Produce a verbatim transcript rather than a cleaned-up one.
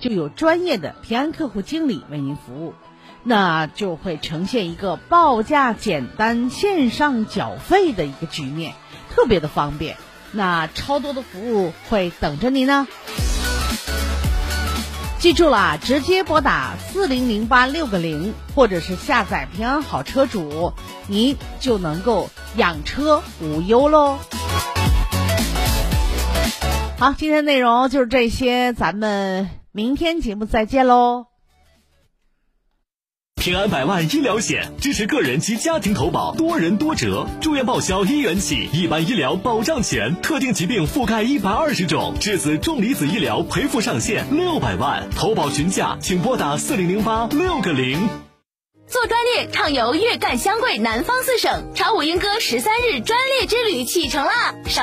就有专业的平安客户经理为您服务，那就会呈现一个报价简单、线上缴费的一个局面，特别的方便。那超多的服务会等着您呢。记住了，直接拨打四零零八六个零，或者是下载平安好车主，您就能够养车无忧喽。好，今天内容就是这些，咱们明天节目再见喽。 平安百万医疗险支持个人及家庭投保，多人多折，住院报销一元起，一般医疗保障险，特定疾病覆盖一百二十种，质子重离子医疗赔付上限六百万，投保询价请拨打四零零八六个零。 坐专列畅游粤赣湘桂南方四省，潮五莺歌十三日专列之旅启程啦！